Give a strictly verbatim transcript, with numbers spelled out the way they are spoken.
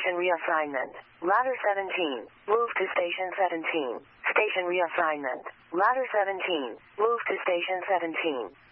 Station reassignment. Ladder seventeen. Move to Station seventeen. Station reassignment. Ladder seventeen. Move to Station seventeen.